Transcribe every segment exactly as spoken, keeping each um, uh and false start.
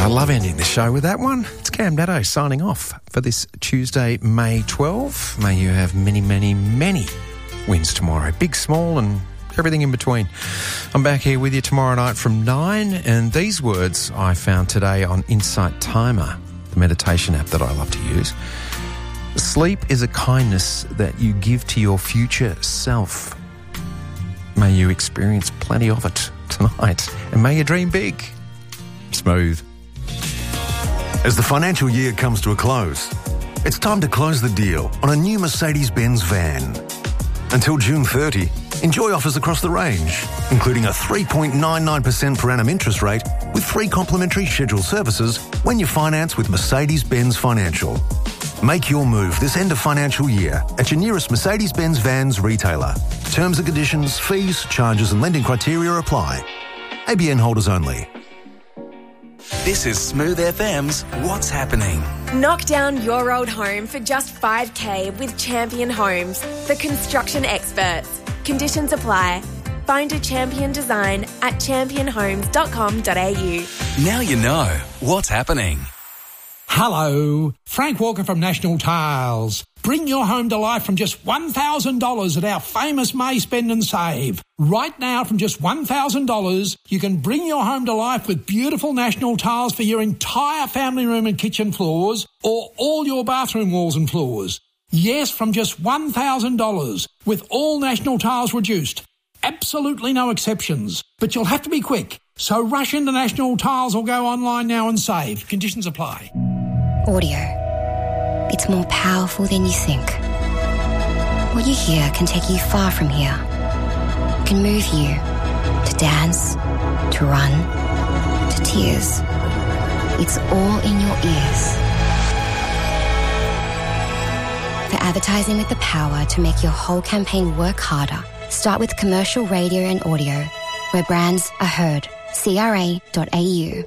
I love ending the show with that one. It's Cam Natto signing off for this Tuesday, May twelfth. May you have many, many, many wins tomorrow. Big, small and everything in between. I'm back here with you tomorrow night from nine, and these words I found today on Insight Timer, the meditation app that I love to use. Sleep is a kindness that you give to your future self. May you experience plenty of it tonight, and may you dream big. Smooth. As the financial year comes to a close, it's time to close the deal on a new Mercedes-Benz van. Until June thirtieth, enjoy offers across the range, including a three point nine nine percent per annum interest rate with free complimentary scheduled services when you finance with Mercedes-Benz Financial. Make your move this end of financial year at your nearest Mercedes-Benz Vans retailer. Terms and conditions, fees, charges and lending criteria apply. A B N holders only. This is Smooth F M's What's Happening. Knock down your old home for just five K with Champion Homes, the construction experts. Conditions apply. Find a Champion design at champion homes dot com dot a u. Now you know what's happening. Hello, Frank Walker from National Tiles. Bring your home to life from just one thousand dollars at our famous May Spend and Save. Right now, from just one thousand dollars, you can bring your home to life with beautiful National Tiles for your entire family room and kitchen floors, or all your bathroom walls and floors. Yes, from just one thousand dollars, with all National Tiles reduced. Absolutely no exceptions. But you'll have to be quick. So rush into National Tiles or go online now and save. Conditions apply. Audio. It's more powerful than you think. What you hear can take you far from here. It can move you to dance, to run, to tears. It's all in your ears. For advertising with the power to make your whole campaign work harder, start with commercial radio and audio, where brands are heard. C R A dot A U.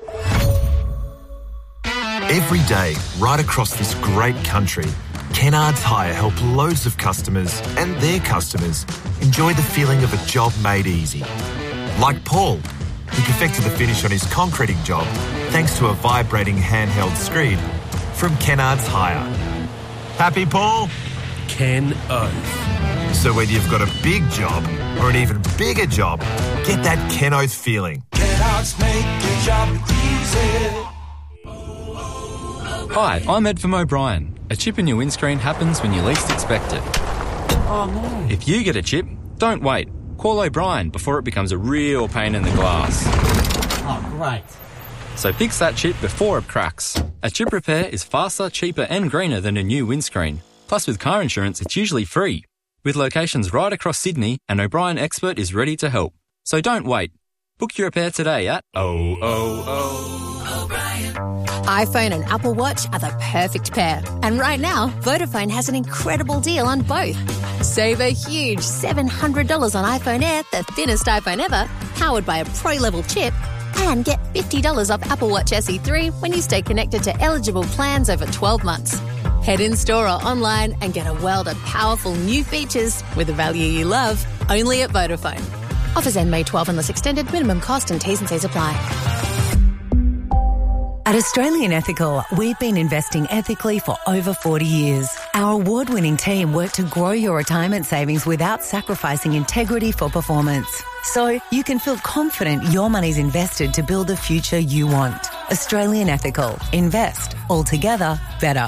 Every day, right across this great country, Kennards Hire help loads of customers and their customers enjoy the feeling of a job made easy. Like Paul, who perfected the finish on his concreting job thanks to a vibrating handheld screed from Kennards Hire. Happy, Paul? Ken Oath. So whether you've got a big job or an even bigger job, get that Ken Oath feeling. Kennards make your job easy. Hi, I'm Ed from O'Brien. A chip in your windscreen happens when you least expect it. Oh no. If you get a chip, don't wait. Call O'Brien before it becomes a real pain in the glass. Oh, great. So fix that chip before it cracks. A chip repair is faster, cheaper and greener than a new windscreen. Plus with car insurance, it's usually free. With locations right across Sydney, an O'Brien expert is ready to help. So don't wait. Book your repair today at oh oh oh O'Brien. iPhone and Apple Watch are the perfect pair. And right now, Vodafone has an incredible deal on both. Save a huge seven hundred dollars on iPhone Air, the thinnest iPhone ever, powered by a pro-level chip, and get fifty dollars off Apple Watch S E three when you stay connected to eligible plans over twelve months. Head in store or online and get a world of powerful new features with the value you love, only at Vodafone. Offers end May twelfth unless extended. Minimum cost and T's and C's apply. At Australian Ethical, we've been investing ethically for over forty years. Our award-winning team work to grow your retirement savings without sacrificing integrity for performance. So you can feel confident your money's invested to build the future you want. Australian Ethical. Invest. Altogether better.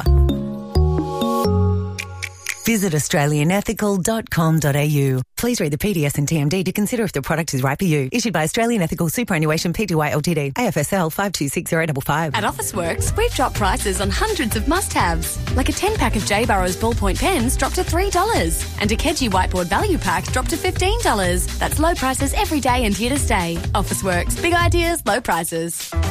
Visit australian ethical dot com dot a u. Please read the P D S and T M D to consider if the product is right for you. Issued by Australian Ethical Superannuation Pty Ltd. A F S L five two six zero five five. At Officeworks, we've dropped prices on hundreds of must-haves. Like a ten-pack of J. Burrows ballpoint pens dropped to three dollars. And a Keji whiteboard value pack dropped to fifteen dollars. That's low prices every day and here to stay. Officeworks. Big ideas, low prices.